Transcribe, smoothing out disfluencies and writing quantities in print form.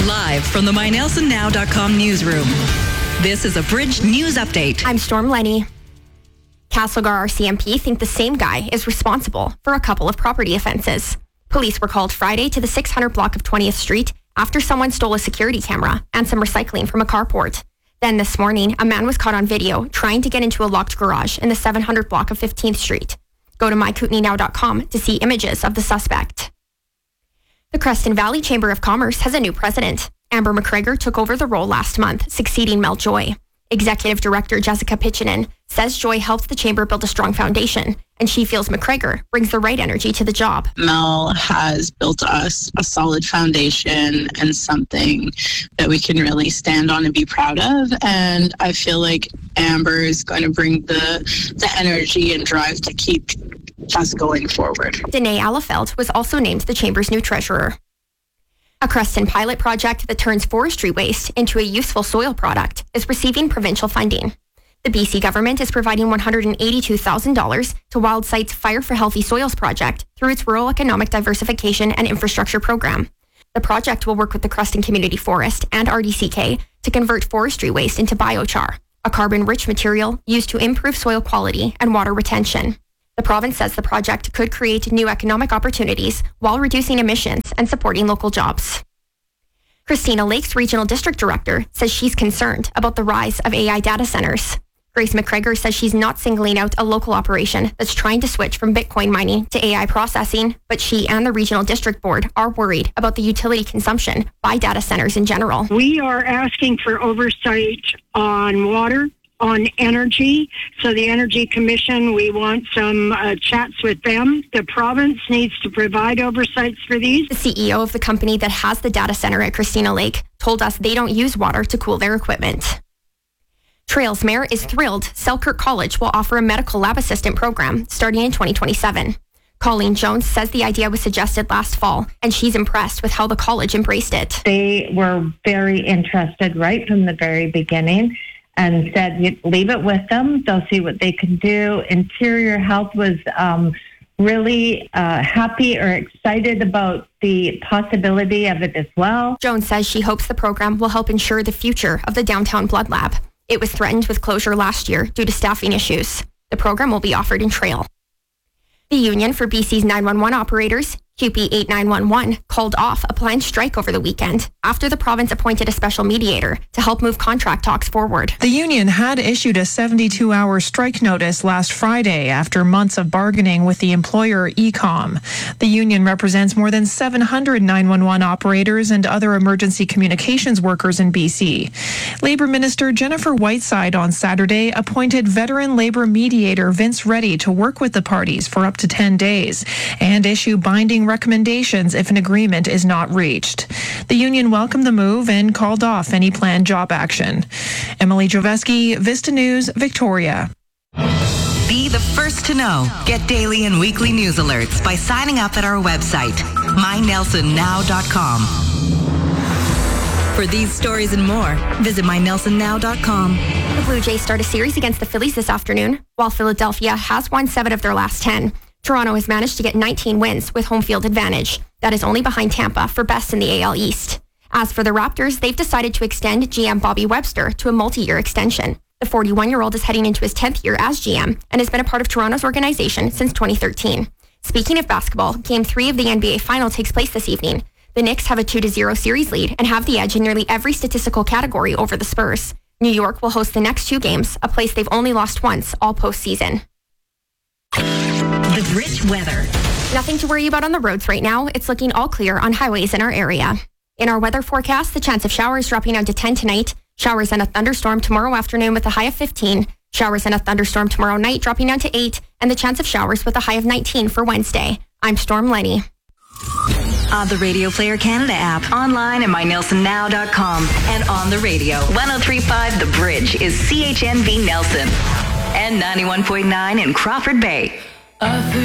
Live from the MyNelsonNow.com newsroom. This is a Bridge News Update. I'm Storm Lenny. Castlegar RCMP think the same guy is responsible for a couple of property offenses. Police were called Friday to the 600 block of 20th Street after someone stole a security camera and some recycling from a carport. Then this morning, a man was caught on video trying to get into a locked garage in the 700 block of 15th Street. Go to MyKootenays.com to see images of the suspect. The Creston Valley Chamber of Commerce has a new president. Amber McGregor took over the role last month, succeeding Mel Joy. Executive Director Jessica Pitchinen says Joy helped the chamber build a strong foundation, and she feels McGregor brings the right energy to the job. Mel has built us a solid foundation and something that we can really stand on and be proud of. And I feel like Amber is going to bring the energy and drive to keep us going forward. Danae Allefeld was also named the chamber's new treasurer. A Creston pilot project that turns forestry waste into a useful soil product is receiving provincial funding. The BC government is providing $182,000 to WildSight's Fire for Healthy Soils project through its Rural Economic Diversification and Infrastructure Program. The project will work with the Creston Community Forest and RDCK to convert forestry waste into biochar, a carbon-rich material used to improve soil quality and water retention. The province says the project could create new economic opportunities while reducing emissions and supporting local jobs. Christina Lake's Regional District Director says she's concerned about the rise of AI data centers. Grace McGregor says she's not singling out a local operation that's trying to switch from Bitcoin mining to AI processing, but she and the Regional District Board are worried about the utility consumption by data centers in general. We are asking for oversight on water, on energy. So the Energy Commission, we want some chats with them. The province needs to provide oversights for these. The CEO of the company that has the data center at Christina Lake told us they don't use water to cool their equipment. Trails Mayor is thrilled Selkirk College will offer a medical lab assistant program starting in 2027. Colleen Jones says the idea was suggested last fall, and she's impressed with how the college embraced it. They were very interested right from the very beginning, and said, leave it with them. They'll see what they can do. Interior Health was really happy or excited about the possibility of it as well. Jones says she hopes the program will help ensure the future of the downtown blood lab. It was threatened with closure last year due to staffing issues. The program will be offered in Trail. The Union for BC's 911 operators, QP 8911, called off a planned strike over the weekend after the province appointed a special mediator to help move contract talks forward. The union had issued a 72-hour strike notice last Friday after months of bargaining with the employer Ecom. The union represents more than 700 911 operators and other emergency communications workers in BC. Labour Minister Jennifer Whiteside on Saturday appointed veteran Labour mediator Vince Reddy to work with the parties for up to 10 days and issue binding recommendations if an agreement is not reached. The union welcomed the move and called off any planned job action. Emily Joveski, Vista News, Victoria. Be the first to know. Get daily and weekly news alerts by signing up at our website, mynelsonnow.com. For these stories and more, visit mynelsonnow.com. The Blue Jays start a series against the Phillies this afternoon. While Philadelphia has won 7 of their last 10, Toronto has managed to get 19 wins with home field advantage. That is only behind Tampa for best in the AL East. As for the Raptors, they've decided to extend GM Bobby Webster to a multi-year extension. The 41-year-old is heading into his 10th year as GM and has been a part of Toronto's organization since 2013. Speaking of basketball, Game 3 of the NBA Final takes place this evening. The Knicks have a 2-0 series lead and have the edge in nearly every statistical category over the Spurs. New York will host the next 2 games, a place they've only lost once all postseason. The Bridge weather. Nothing to worry about on the roads right now. It's looking all clear on highways in our area. In our weather forecast, the chance of showers dropping down to 10 tonight. Showers and a thunderstorm tomorrow afternoon with a high of 15. Showers and a thunderstorm tomorrow night dropping down to 8. And the chance of showers with a high of 19 for Wednesday. I'm Storm Lenny. On the Radio Player Canada app, online at mynelsonnow.com, and on the radio. 103.5 The Bridge is CHNV Nelson and 91.9 in Crawford Bay.